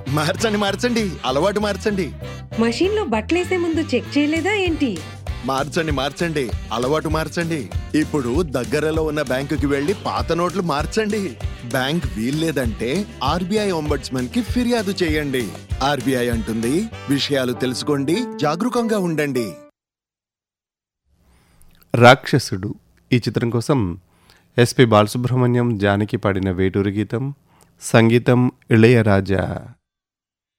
మార్చండి మార్చండి, అలవాటు మార్చండి. మషీన్లో బట్టలేసే ముందు చెక్ చేయలేదా ఏంటి? మార్చండి మార్చండి, అలవాటు మార్చండి. ఇప్పుడు దగ్గరలో ఉన్న బ్యాంకుకి వెళ్లి పాత నోట్లు మార్చండి. బ్యాంక్ వీల్లేదంటే ఆర్బీఐ ఒంబడ్స్మన్ కి ఫిర్యాదు చేయండి. ఆర్బీఐ అంటుంది, విషయాలు తెలుసుకోండి, జాగరూకంగా ఉండండి. రాక్షసుడు ఈ చిత్రం కోసం ఎస్పి బాలసుబ్రహ్మణ్యం, జానకి పాడిన వేటూరి గీతం, సంగీతం ఇళయరాజా.